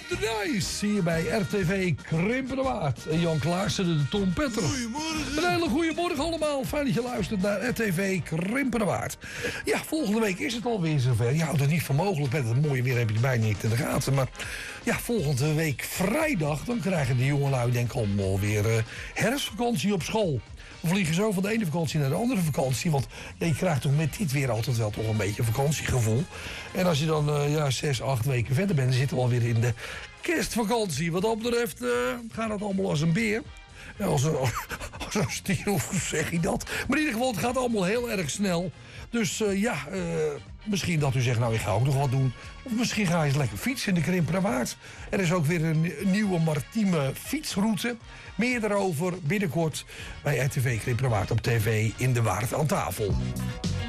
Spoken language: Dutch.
Op de reis hier bij RTV Krimpenerwaard. En Jan Klaarsen, de Tom Petter. Goedemorgen. Een hele goede morgen allemaal. Fijn dat je luistert naar RTV Krimpenerwaard. Ja, volgende week is het alweer zover. Je houdt het niet voor mogelijk. Met het mooie weer heb je het bijna niet in de gaten. Maar ja, volgende week vrijdag, dan krijgen de jongelui denk ik allemaal weer herfstvakantie op school. We vliegen zo van de ene vakantie naar de andere vakantie. Want ja, je krijgt toch met dit weer altijd wel toch een beetje vakantiegevoel. En als je dan 6, 8 weken verder bent, dan zitten we alweer in de kerstvakantie. Wat dat betreft gaat het allemaal als een beer. Als een stier, hoe zeg je dat? Maar in ieder geval, het gaat allemaal heel erg snel. Dus misschien dat u zegt, nou, ik ga ook nog wat doen. Of misschien ga je eens lekker fietsen in de Krimpenerwaard. Er is ook weer een nieuwe maritieme fietsroute. Meer daarover binnenkort bij RTV Krimpenerwaard op tv in de Waard aan tafel.